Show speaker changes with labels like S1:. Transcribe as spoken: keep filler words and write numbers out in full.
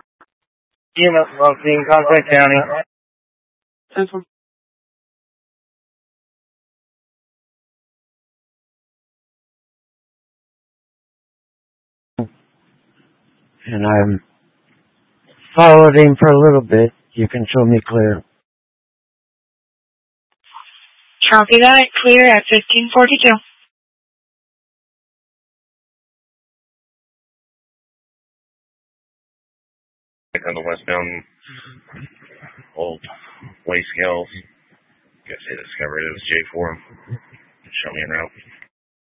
S1: E M S Longstein, Conway County. This one. And I'm followed him for a little bit. You can show me clear.
S2: Copy that. Clear at fifteen forty-two.
S3: On the westbound old way scales. Guess they discovered it was J four. Show me en route.